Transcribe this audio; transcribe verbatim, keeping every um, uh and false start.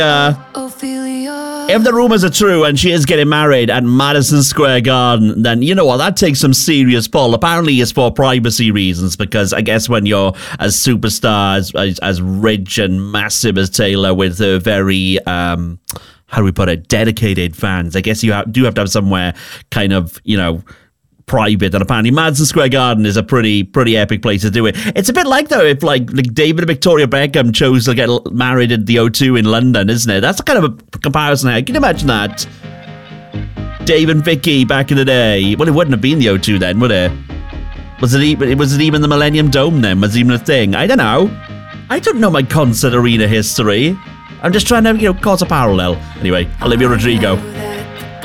Uh, if the rumors are true and she is getting married at Madison Square Garden, then you know what, that takes some serious pull. Apparently it's for privacy reasons, because I guess when you're a superstar as, as, as rich and massive as Taylor, with her very, um, how do we put it, dedicated fans, I guess you have, do have to have somewhere kind of, you know, private, and apparently Madison Square Garden is a pretty pretty epic place to do it. It's a bit like, though, if like, like David and Victoria Beckham chose to get married at the O two in London, isn't it? That's a kind of a comparison. Can you imagine that? Dave and Vicky back in the day. Well, it wouldn't have been the O two then, would it? Was it even, was it even the Millennium Dome then? Was it even a thing? I don't know. I don't know my concert arena history. I'm just trying to, you know, cause a parallel. Anyway, Olivia Rodrigo.